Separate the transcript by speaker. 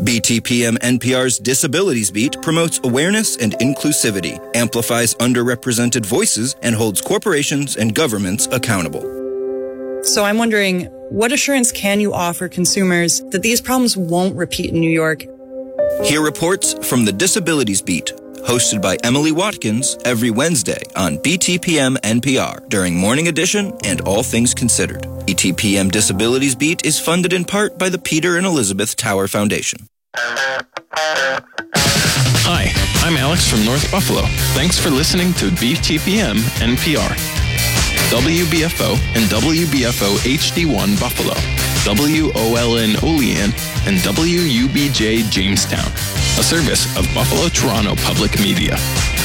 Speaker 1: BTPM NPR's Disabilities Beat promotes awareness and inclusivity, amplifies underrepresented voices, and holds corporations and governments accountable.
Speaker 2: So I'm wondering, what assurance can you offer consumers that these problems won't repeat in New York?
Speaker 1: Hear reports from the Disabilities Beat, hosted by Emily Watkins every Wednesday on BTPM NPR during Morning Edition and All Things Considered. BTPM Disabilities Beat is funded in part by the Peter and Elizabeth Tower Foundation.
Speaker 3: Hi, I'm Alex from North Buffalo. Thanks for listening to BTPM NPR. WBFO and WBFO HD1 Buffalo, WOLN Olean, and WUBJ Jamestown, a service of Buffalo Toronto Public Media.